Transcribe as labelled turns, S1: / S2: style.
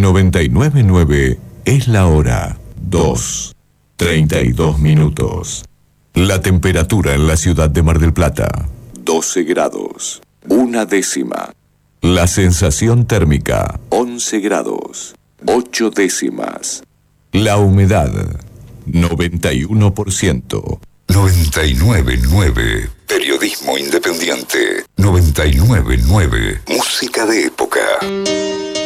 S1: En 99.9 es la hora 2:32 minutos. La temperatura en la ciudad de Mar del Plata, 12 grados, 1/10. La sensación térmica, 11 grados, 8 décimas. La humedad, 91%.
S2: 99.9. Periodismo independiente. 99.9. Música de época.